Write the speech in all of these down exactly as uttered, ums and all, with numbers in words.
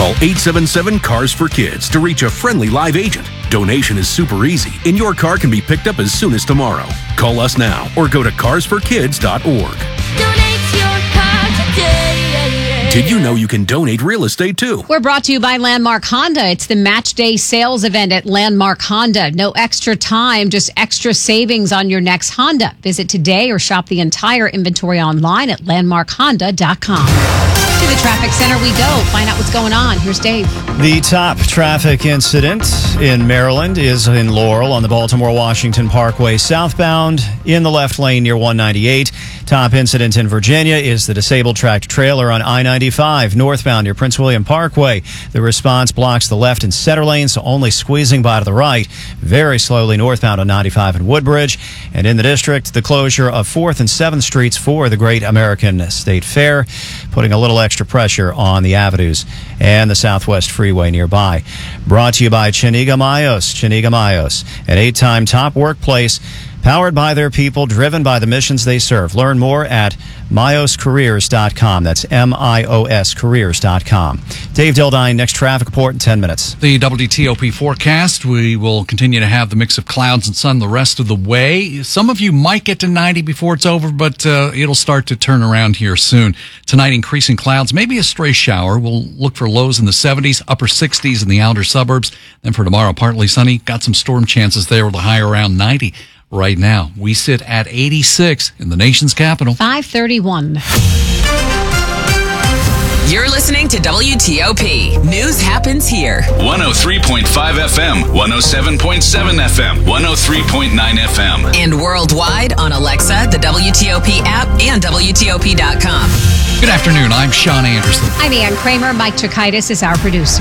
Call eight seven seven, C A R S for Kids to reach a friendly live agent. Donation is super easy, and your car can be picked up as soon as tomorrow. Call us now or go to cars for kids dot org. Donate your car today. Did you know you can donate real estate too? We're brought to you by Landmark Honda. It's the Match Day sales event at Landmark Honda. No extra time, just extra savings on your next Honda. Visit today or shop the entire inventory online at landmark honda dot com. To the traffic center we go. Find out what's going on. Here's Dave. The top traffic incident in Maryland is in Laurel on the Baltimore-Washington Parkway southbound in the left lane near one ninety-eight. Top incident in Virginia is the disabled tracked trailer on I ninety-five northbound near Prince William Parkway. The response blocks the left and center lanes, so only squeezing by to the right. Very slowly northbound on ninety-five and Woodbridge. And in the district, the closure of fourth and seventh Streets for the Great American State Fair, putting a little extra pressure on the avenues and the Southwest Freeway nearby. Brought to you by Chiniga Mayos. Chiniga Mayos, an eight-time top workplace, powered by their people, driven by the missions they serve. Learn more at mayos careers dot com. That's M I O S careers dot com. Dave Dildine, next traffic report in ten minutes. The W T O P forecast, we will continue to have the mix of clouds and sun the rest of the way. Some of you might get to ninety before it's over, but uh, it'll start to turn around here soon. Tonight, increasing clouds, maybe a stray shower. We'll look for lows in the seventies, upper sixties in the outer suburbs. Then for tomorrow, partly sunny. Got some storm chances there with a high around ninety. Right now, we sit at eighty-six in the nation's capital. five thirty-one. You're listening to W T O P. News happens here. one oh three point five F M, one oh seven point seven F M, one oh three point nine F M. And worldwide on Alexa, the W T O P app, and W T O P dot com. Good afternoon. I'm Sean Anderson. I'm Ann Kramer. Mike Chikaitis is our producer.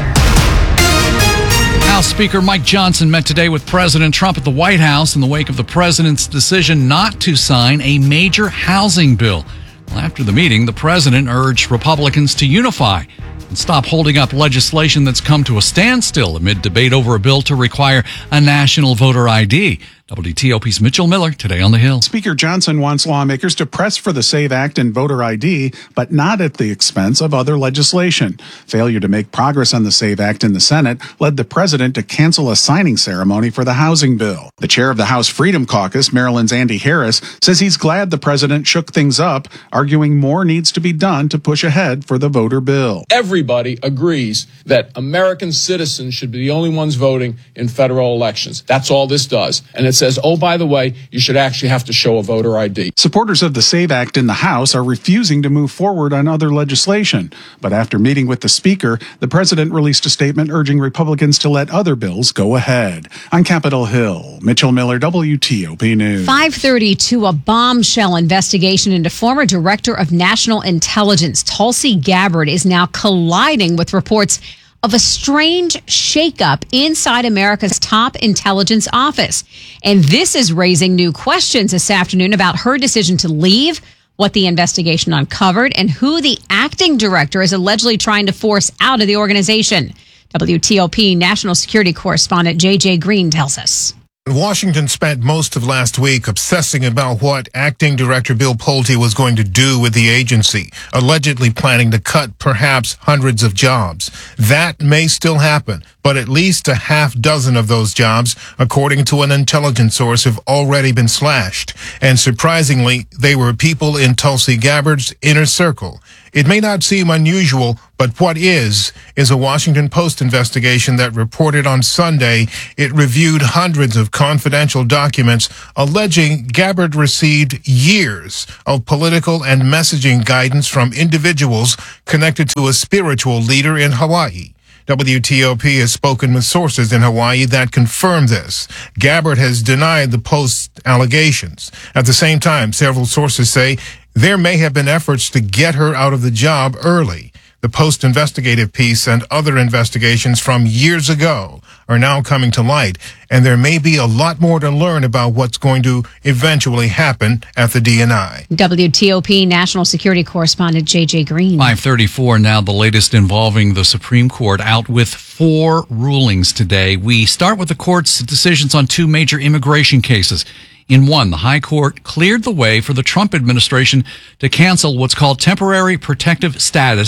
House Speaker Mike Johnson met today with President Trump at the White House in the wake of the president's decision not to sign a major housing bill. Well, after the meeting, the president urged Republicans to unify and stop holding up legislation that's come to a standstill amid debate over a bill to require a national voter I D. W T O P's Mitchell Miller today on the Hill. Speaker Johnson wants lawmakers to press for the SAVE Act and voter I D, but not at the expense of other legislation. Failure to make progress on the SAVE Act in the Senate led the president to cancel a signing ceremony for the housing bill. The chair of the House Freedom Caucus, Maryland's Andy Harris, says he's glad the president shook things up, arguing more needs to be done to push ahead for the voter bill. Everybody agrees that American citizens should be the only ones voting in federal elections. That's all this does. And it says, oh, by the way, you should actually have to show a voter I D. Supporters of the SAVE Act in the House are refusing to move forward on other legislation. But after meeting with the Speaker, the president released a statement urging Republicans to let other bills go ahead. On Capitol Hill, Mitchell Miller, W T O P News. five thirty-two, a bombshell investigation into former Director of National Intelligence Tulsi Gabbard is now colliding with reports of a strange shakeup inside America's top intelligence office. And this is raising new questions this afternoon about her decision to leave, what the investigation uncovered, and who the acting director is allegedly trying to force out of the organization. W T O P national security correspondent J J Green tells us. Washington spent most of last week obsessing about what Acting Director Bill Pulte was going to do with the agency, allegedly planning to cut perhaps hundreds of jobs. That may still happen, but at least a half dozen of those jobs, according to an intelligence source, have already been slashed. And surprisingly, they were people in Tulsi Gabbard's inner circle. It may not seem unusual, but what is, is a Washington Post investigation that reported on Sunday it reviewed hundreds of confidential documents alleging Gabbard received years of political and messaging guidance from individuals connected to a spiritual leader in Hawaii. W T O P has spoken with sources in Hawaii that confirm this. Gabbard has denied the Post's allegations. At the same time, several sources say there may have been efforts to get her out of the job early. The Post investigative piece and other investigations from years ago are now coming to light, and there may be a lot more to learn about what's going to eventually happen at the D N I. W T O P national security correspondent J J Green. five thirty-four now, the latest involving the Supreme Court, out with four rulings today. We start with the court's decisions on two major immigration cases. In one, the High Court cleared the way for the Trump administration to cancel what's called temporary protective status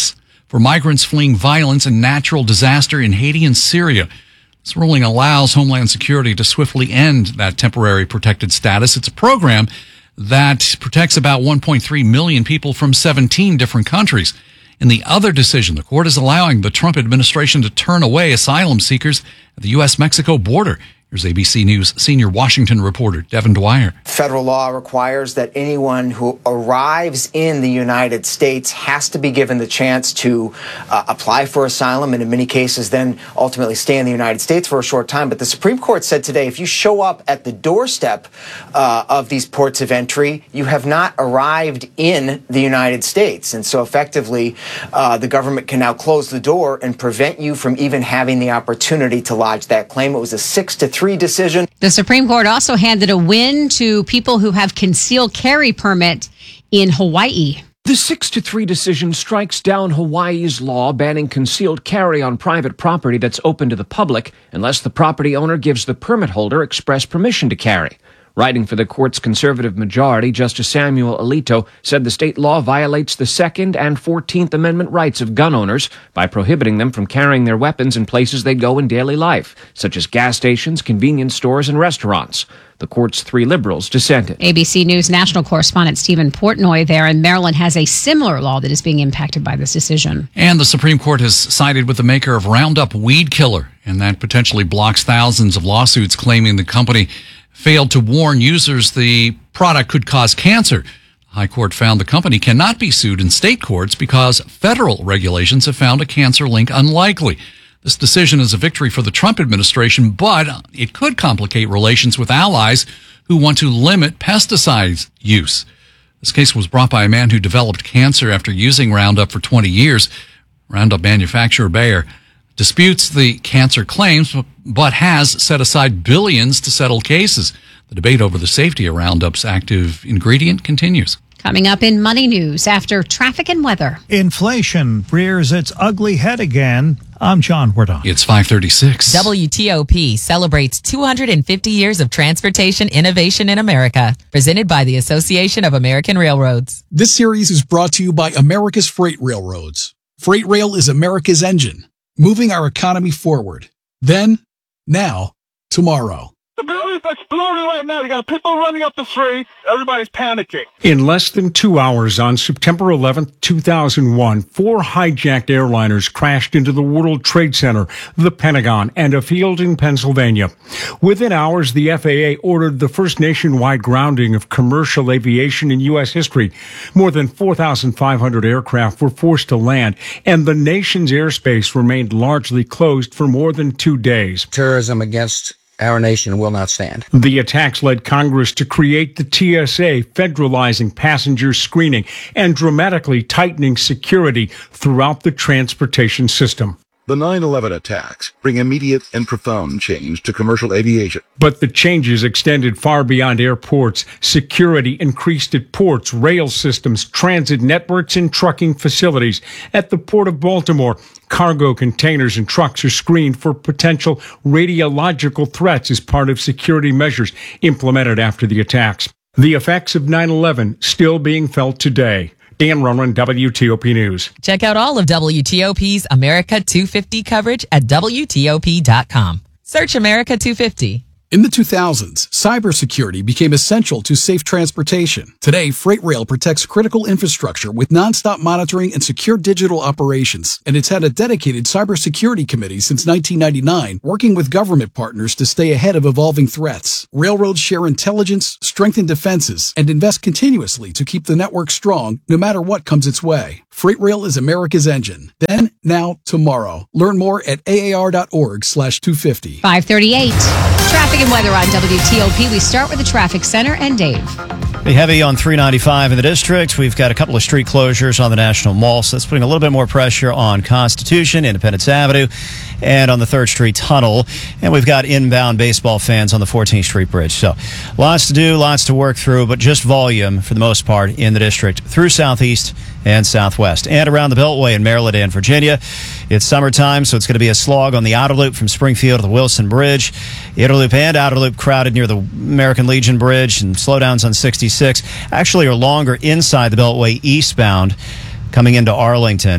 for migrants fleeing violence and natural disaster in Haiti and Syria. This ruling allows Homeland Security to swiftly end that temporary protected status. It's a program that protects about one point three million people from seventeen different countries. In the other decision, the court is allowing the Trump administration to turn away asylum seekers at the U S Mexico border. Here's A B C News senior Washington reporter Devin Dwyer. Federal law requires that anyone who arrives in the United States has to be given the chance to uh, apply for asylum and in many cases then ultimately stay in the United States for a short time. But the Supreme Court said today if you show up at the doorstep uh, of these ports of entry, you have not arrived in the United States. And so effectively, uh, the government can now close the door and prevent you from even having the opportunity to lodge that claim. It was a six to three decision. The Supreme Court also handed a win to people who have concealed carry permit in Hawaii. The six to three decision strikes down Hawaii's law banning concealed carry on private property that's open to the public unless the property owner gives the permit holder express permission to carry. Writing for the court's conservative majority, Justice Samuel Alito said the state law violates the Second and Fourteenth Amendment rights of gun owners by prohibiting them from carrying their weapons in places they go in daily life, such as gas stations, convenience stores, and restaurants. The court's three liberals dissented. A B C News national correspondent Stephen Portnoy there in Maryland has a similar law that is being impacted by this decision. And the Supreme Court has sided with the maker of Roundup Weed Killer, and that potentially blocks thousands of lawsuits claiming the company failed to warn users the product could cause cancer. The High Court found the company cannot be sued in state courts because federal regulations have found a cancer link unlikely. This decision is a victory for the Trump administration, but it could complicate relations with allies who want to limit pesticide use. This case was brought by a man who developed cancer after using Roundup for twenty years. Roundup manufacturer Bayer disputes the cancer claims, but has set aside billions to settle cases. The debate over the safety of Roundup's active ingredient continues. Coming up in Money News after traffic and weather. Inflation rears its ugly head again. I'm John Wardon. It's five thirty-six. W T O P celebrates two hundred fifty years of transportation innovation in America. Presented by the Association of American Railroads. This series is brought to you by America's Freight Railroads. Freight Rail is America's engine, moving our economy forward. Then, now, tomorrow. The building's exploding right now. You got people running up the street. Everybody's panicking. In less than two hours on September eleventh, two thousand one, four hijacked airliners crashed into the World Trade Center, the Pentagon, and a field in Pennsylvania. Within hours, the F A A ordered the first nationwide grounding of commercial aviation in U S history. More than four thousand five hundred aircraft were forced to land, and the nation's airspace remained largely closed for more than two days. Terrorism against our nation will not stand. The attacks led Congress to create the T S A, federalizing passenger screening and dramatically tightening security throughout the transportation system. The nine eleven attacks bring immediate and profound change to commercial aviation. But the changes extended far beyond airports. Security increased at ports, rail systems, transit networks, and trucking facilities. At the Port of Baltimore, cargo containers and trucks are screened for potential radiological threats as part of security measures implemented after the attacks. The effects of nine eleven still being felt today. Dan Ronan, W T O P News. Check out all of W T O P's America two fifty coverage at W T O P dot com. Search America two fifty. In the two thousands, cybersecurity became essential to safe transportation. Today, Freight Rail protects critical infrastructure with nonstop monitoring and secure digital operations. And it's had a dedicated cybersecurity committee since nineteen ninety-nine, working with government partners to stay ahead of evolving threats. Railroads share intelligence, strengthen defenses, and invest continuously to keep the network strong no matter what comes its way. Freight Rail is America's engine. Then, now, tomorrow. Learn more at A A R dot org slash two fifty. five thirty-eight. Traffic and weather on W T O P. We start with the traffic center and Dave. Be heavy on three ninety-five in the district. We've got a couple of street closures on the National Mall, so that's putting a little bit more pressure on Constitution, Independence Avenue, and on the third Street Tunnel. And we've got inbound baseball fans on the fourteenth Street Bridge. So lots to do, lots to work through, but just volume for the most part in the district through Southeast and Southwest. And around the Beltway in Maryland and Virginia. It's summertime, so it's going to be a slog on the outer loop from Springfield to the Wilson Bridge. The inner loop and outer loop crowded near the American Legion Bridge, and slowdowns on sixty-six actually are longer inside the Beltway eastbound coming into Arlington.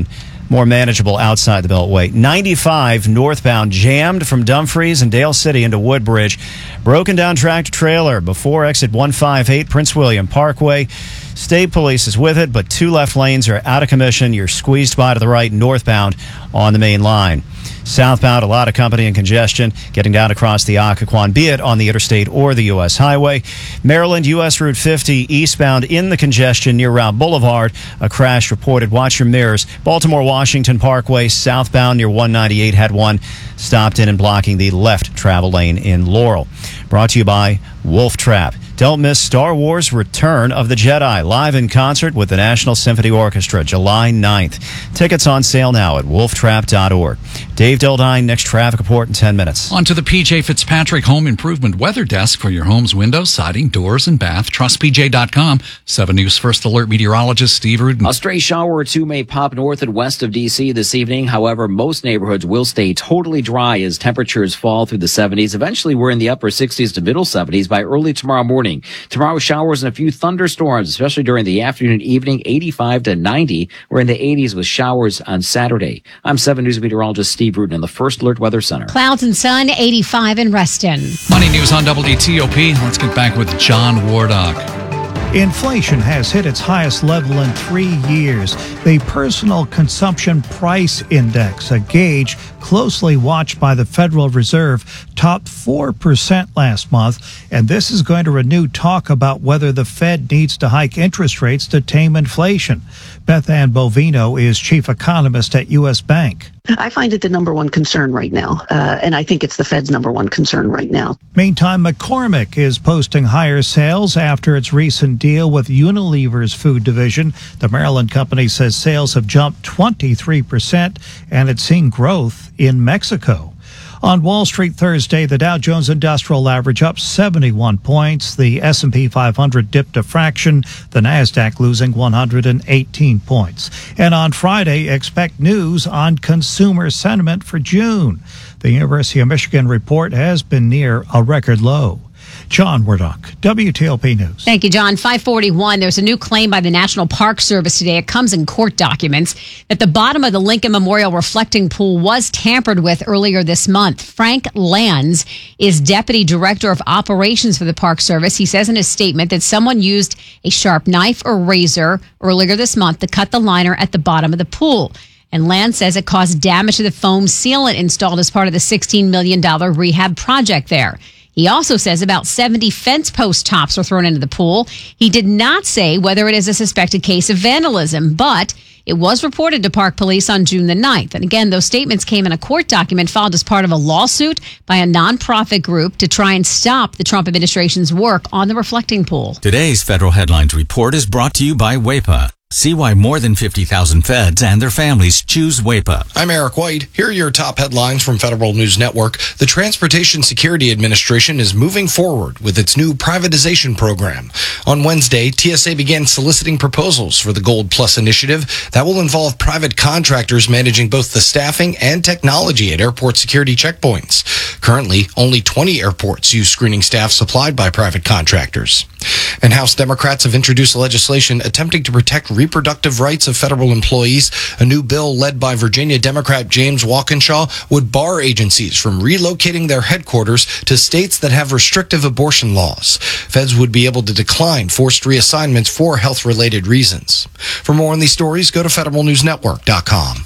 more manageable outside the Beltway. ninety-five northbound jammed from Dumfries and Dale City into Woodbridge. Broken down tractor trailer before exit one fifty-eight Prince William Parkway. State Police is with it, but two left lanes are out of commission. You're squeezed by to the right northbound on the main line. Southbound, a lot of company and congestion getting down across the Occoquan, be it on the interstate or the U S highway. Maryland, U S Route fifty eastbound in the congestion near Round Boulevard. A crash reported. Watch your mirrors. Baltimore Washington Parkway southbound near one ninety-eight had one stopped in and blocking the left travel lane in Laurel. Brought to you by Wolf Trap. Don't miss Star Wars Return of the Jedi, live in concert with the National Symphony Orchestra, July ninth. Tickets on sale now at wolf trap dot org. Dave Dildine, next traffic report in ten minutes. On to the P J Fitzpatrick Home Improvement Weather Desk for your home's windows, siding, doors, and bath. Trust P J dot com. seven News First Alert meteorologist Steve Rudin. A stray shower or two may pop north and west of D C this evening. However, most neighborhoods will stay totally dry as temperatures fall through the seventies. Eventually, we're in the upper sixties to middle seventies by early tomorrow morning. Tomorrow, showers and a few thunderstorms, especially during the afternoon and evening, eighty-five to ninety. We're in the eighties with showers on Saturday. I'm seven News meteorologist Steve Rudin in the First Alert Weather Center. Clouds and sun, eighty-five in Reston. Money news on W T O P. Let's get back with John Wardock. Inflation has hit its highest level in three years. The Personal Consumption Price Index, a gauge closely watched by the Federal Reserve, topped four percent last month, and this is going to renew talk about whether the Fed needs to hike interest rates to tame inflation. Beth Ann Bovino is chief economist at U S Bank. I find it the number one concern right now, uh, and I think it's the Fed's number one concern right now. Meantime, McCormick is posting higher sales after its recent deal with Unilever's food division. The Maryland company says sales have jumped twenty-three percent, and it's seeing growth in Mexico. On Wall Street Thursday, the Dow Jones Industrial Average up seventy-one points. The S and P five hundred dipped a fraction. The Nasdaq losing one hundred eighteen points. And on Friday, expect news on consumer sentiment for June. The University of Michigan report has been near a record low. John Wardock, W T L P News. Thank you, John. five forty-one, there's a new claim by the National Park Service today. It comes in court documents that the bottom of the Lincoln Memorial reflecting pool was tampered with earlier this month. Frank Lands is Deputy Director of Operations for the Park Service. He says in his statement that someone used a sharp knife or razor earlier this month to cut the liner at the bottom of the pool. And Land says it caused damage to the foam sealant installed as part of the sixteen million dollars rehab project there. He also says about seventy fence post tops were thrown into the pool. He did not say whether it is a suspected case of vandalism, but it was reported to Park Police on June the ninth. And again, those statements came in a court document filed as part of a lawsuit by a nonprofit group to try and stop the Trump administration's work on the reflecting pool. Today's Federal Headlines Report is brought to you by W A P A. See why more than fifty thousand feds and their families choose W A P A. I'm Eric White. Here are your top headlines from Federal News Network. The Transportation Security Administration is moving forward with its new privatization program. On Wednesday, T S A began soliciting proposals for the Gold Plus initiative that will involve private contractors managing both the staffing and technology at airport security checkpoints. Currently, only twenty airports use screening staff supplied by private contractors. And House Democrats have introduced legislation attempting to protect reproductive rights of federal employees. A new bill led by Virginia Democrat James Walkinshaw would bar agencies from relocating their headquarters to states that have restrictive abortion laws. Feds would be able to decline forced reassignments for health-related reasons. For more on these stories, go to federal news network dot com.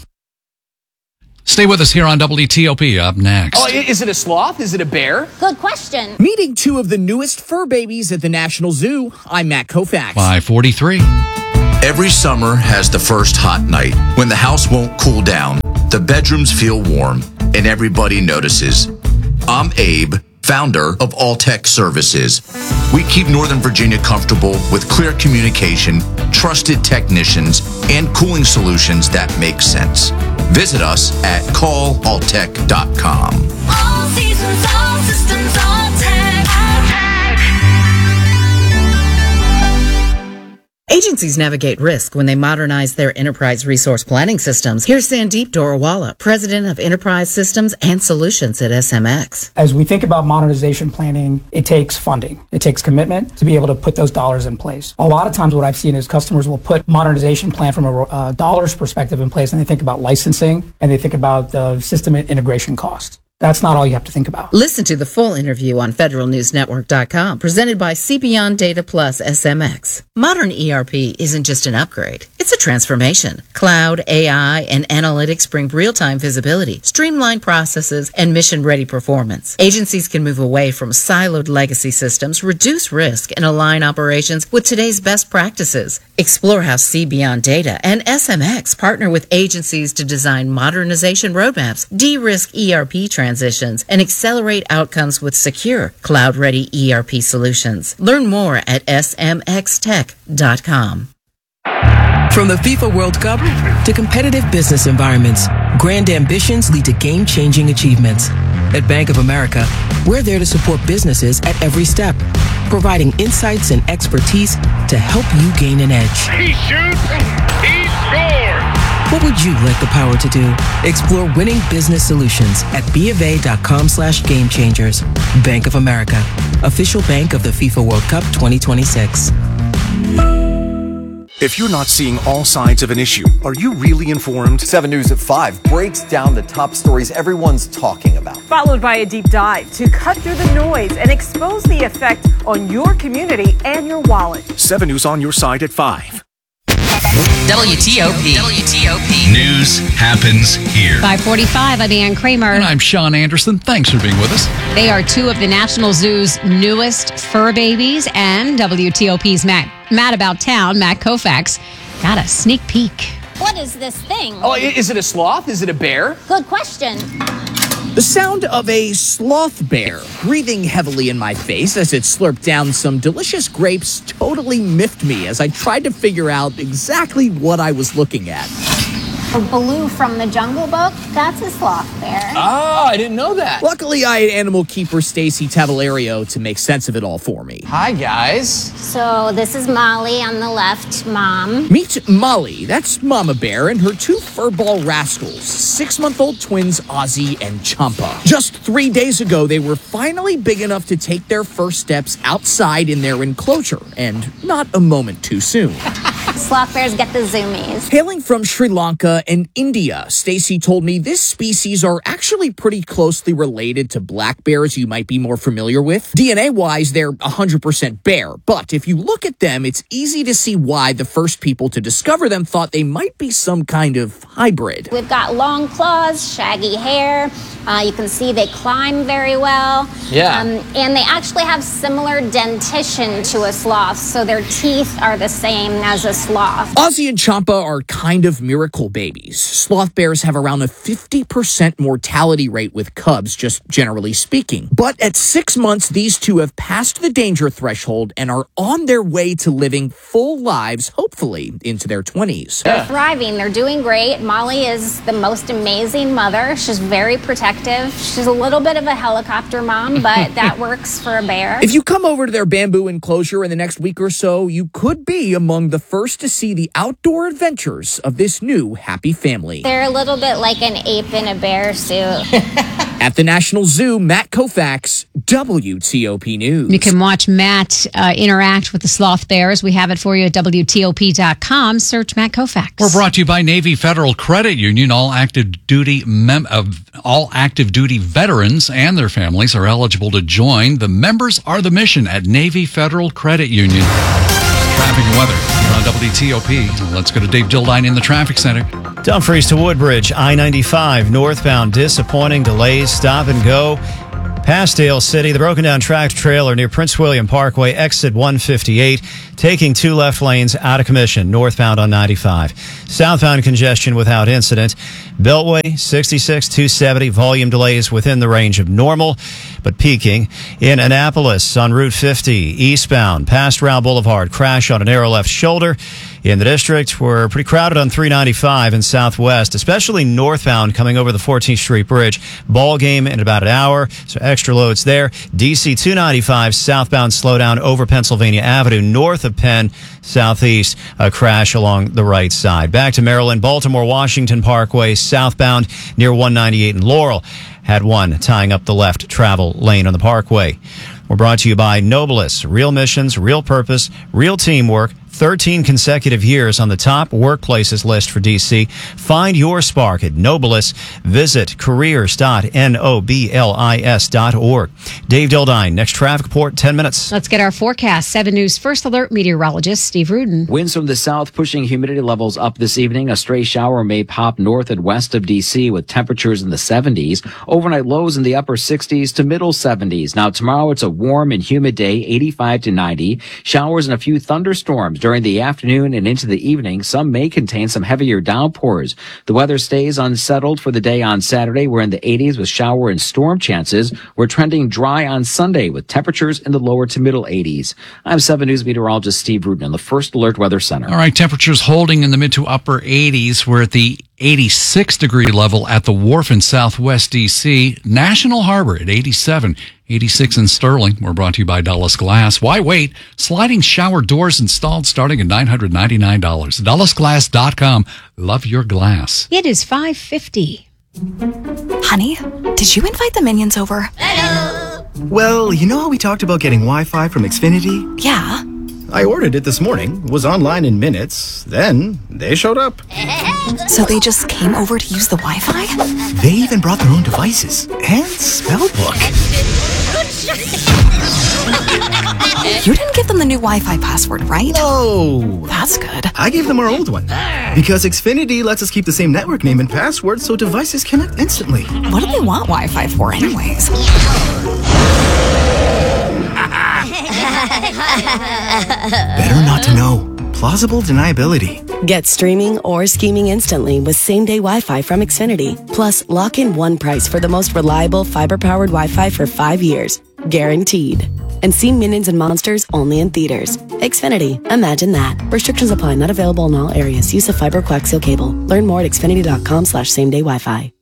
Stay with us here on W T O P. Up next. Oh, is it a sloth? Is it a bear? Good question. Meeting two of the newest fur babies at the National Zoo. I'm Matt Koufax. five forty-three. Every summer has the first hot night when the house won't cool down, the bedrooms feel warm, and everybody notices. I'm Abe, founder of Alltech Services. We keep Northern Virginia comfortable with clear communication, trusted technicians, and cooling solutions that make sense. Visit us at call alltech dot com. All seasons, all systems, all tech. Agencies navigate risk when they modernize their enterprise resource planning systems. Here's Sandeep Dorawala, president of Enterprise Systems and Solutions at S M X. As we think about modernization planning, it takes funding. It takes commitment to be able to put those dollars in place. A lot of times what I've seen is customers will put modernization plan from a uh, dollars perspective in place, and they think about licensing, and they think about the system integration cost. That's not all you have to think about. Listen to the full interview on federal news network dot com, presented by C Beyond Data Plus S M X. Modern E R P isn't just an upgrade, it's a transformation. Cloud, A I, and analytics bring real-time visibility, streamlined processes, and mission-ready performance. Agencies can move away from siloed legacy systems, reduce risk, and align operations with today's best practices. Explore how C Beyond Data and S M X partner with agencies to design modernization roadmaps, de-risk E R P transitions, transitions, and accelerate outcomes with secure, cloud-ready E R P solutions. Learn more at S M X tech dot com. From the FIFA World Cup to competitive business environments, grand ambitions lead to game-changing achievements. At Bank of America, we're there to support businesses at every step, providing insights and expertise to help you gain an edge. He shoots, he scores! What would you like the power to do? Explore winning business solutions at bofa.com slash game changers. Bank of America, official bank of the FIFA World Cup twenty twenty-six. If you're not seeing all sides of an issue, are you really informed? seven News at five breaks down the top stories everyone's talking about. Followed by a deep dive to cut through the noise and expose the effect on your community and your wallet. seven News on your side at five. W T O P. W T O P. News happens here. five forty-five, I'm Ann Kramer. And I'm Sean Anderson. Thanks for being with us. They are two of the National Zoo's newest fur babies, and W T O P's Matt, Matt About Town, Matt Koufax, got a sneak peek. What is this thing? Oh, is it a sloth? Is it a bear? Good question. The sound of a sloth bear breathing heavily in my face as it slurped down some delicious grapes totally miffed me as I tried to figure out exactly what I was looking at. Baloo from the Jungle Book, that's a sloth bear. Oh, I didn't know that. Luckily, I had animal keeper Stacy Tavalerio to make sense of it all for me. Hi, guys. So this is Molly on the left, Mom. Meet Molly. That's Mama Bear and her two furball rascals, six-month-old twins Ozzy and Champa. Just three days ago, they were finally big enough to take their first steps outside in their enclosure, and not a moment too soon. Sloth bears get the zoomies. Hailing from Sri Lanka and India, Stacy told me this species are actually pretty closely related to black bears you might be more familiar with. D N A-wise, they're one hundred percent bear, but if you look at them, it's easy to see why the first people to discover them thought they might be some kind of hybrid. We've got long claws, shaggy hair. Uh, you can see they climb very well. Yeah. Um, and they actually have similar dentition to a sloth, so their teeth are the same as a sloth. Ozzy and Champa are kind of miracle babies. Sloth bears have around a fifty percent mortality rate with cubs, just generally speaking. But at six months, these two have passed the danger threshold and are on their way to living full lives, hopefully into their twenties. They're thriving. They're doing great. Molly is the most amazing mother. She's very protective. She's a little bit of a helicopter mom, but that works for a bear. If you come over to their bamboo enclosure in the next week or so, you could be among the first to see the outdoor adventures of this new happy family. They're a little bit like an ape in a bear suit. At the National Zoo, Matt Koufax, W T O P News. You can watch Matt uh, interact with the sloth bears. We have it for you at W T O P dot com. Search Matt Koufax. We're brought to you by Navy Federal Credit Union. All active duty mem- uh, all active duty veterans and their families are eligible to join. The members are the mission at Navy Federal Credit Union. Traffic and weather here on W T O P. Let's go to Dave Dildine in the traffic center. Dumfries to Woodbridge, I ninety-five northbound, disappointing delays, stop and go. Past Dale City, the broken down tractor trailer near Prince William Parkway, exit one fifty-eight, taking two left lanes out of commission, northbound on ninety-five. Southbound congestion without incident. Beltway, sixty-six two seventy, volume delays within the range of normal, but peaking. In Annapolis on Route fifty, eastbound, past Round Boulevard, crash on a narrow left shoulder. In the district, we're pretty crowded on three ninety-five in Southwest, especially northbound coming over the fourteenth Street Bridge. Ball game in about an hour, so extra loads there. D C two ninety-five southbound slowdown over Pennsylvania Avenue, north of Penn, southeast, a crash along the right side. Back to Maryland, Baltimore Washington Parkway southbound near one ninety-eight in Laurel. Had one tying up the left travel lane on the parkway. We're brought to you by Nobilis. Real missions, real purpose, real teamwork. thirteen consecutive years on the top workplaces list for D C. Find your spark at Nobilis. Visit careers dot nobilis dot org. Dave Dildine, next traffic report, ten minutes. Let's get our forecast. seven News First Alert meteorologist Steve Rudin. Winds from the south pushing humidity levels up this evening. A stray shower may pop north and west of D C with temperatures in the seventies. Overnight lows in the upper sixties to middle seventies. Now tomorrow it's a warm and humid day, eighty-five to ninety. Showers and a few thunderstorms during the afternoon and into the evening. Some may contain some heavier downpours. The weather stays unsettled for the day on Saturday. We're in the eighties with shower and storm chances. We're trending dry on Sunday with temperatures in the lower to middle eighties. I'm seven News meteorologist Steve Rudin on the First Alert Weather Center. All right, temperatures holding in the mid to upper eighties. We're at the eighty-six degree level at the Wharf in Southwest D C. National Harbor at eighty-seven. eighty-six in Sterling. We're brought to you by Dulles Glass. Why wait? Sliding shower doors installed starting at nine hundred ninety-nine dollars. Dulles Glass dot com. Love your glass. It is five fifty. Honey, did you invite the minions over? Well, you know how we talked about getting Wi-Fi from Xfinity? Yeah. I ordered it this morning, was online in minutes, then they showed up. So they just came over to use the Wi-Fi? They even brought their own devices and spellbook. You didn't give them the new Wi-Fi password, right? No. That's good. I gave them our old one. Because Xfinity lets us keep the same network name and password so devices connect instantly. What do they want Wi-Fi for anyways? Better not to know. Plausible deniability. Get streaming or scheming instantly with same-day Wi-Fi from Xfinity. Plus, lock in one price for the most reliable fiber-powered Wi-Fi for five years. Guaranteed. And see Minions and Monsters only in theaters. Xfinity. Imagine that. Restrictions apply. Not available in all areas. Use of fiber coaxial cable. Learn more at xfinity.com slash same-day Wi-Fi.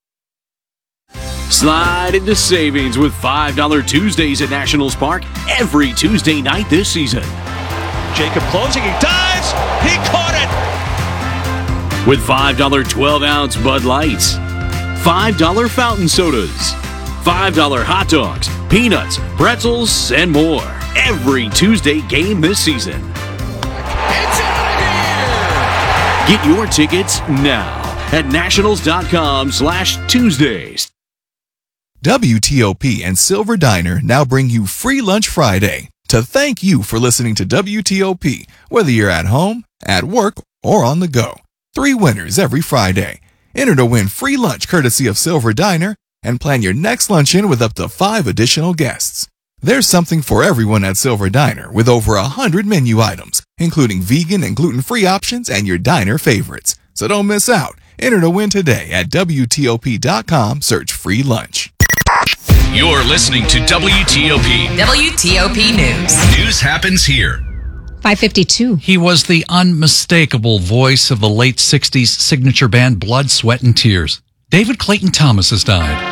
Slide into savings with five dollar Tuesdays at Nationals Park every Tuesday night this season. Jacob closing, he dives, he caught it! With five dollar twelve ounce Bud Lights, five dollar fountain sodas, five dollar hot dogs, peanuts, pretzels, and more. Every Tuesday game this season. It's out of here! Get your tickets now at nationals.com slash Tuesdays. W T O P and Silver Diner now bring you Free Lunch Friday to thank you for listening to W T O P, whether you're at home, at work, or on the go. Three winners every Friday. Enter to win free lunch courtesy of Silver Diner and plan your next luncheon with up to five additional guests. There's something for everyone at Silver Diner with over a hundred menu items, including vegan and gluten-free options and your diner favorites. So don't miss out. Enter to win today at W T O P dot com. Search free lunch. You're listening to W T O P. W T O P News. News happens here. five fifty-two. He was the unmistakable voice of the late sixties signature band Blood, Sweat, and Tears. David Clayton Thomas has died.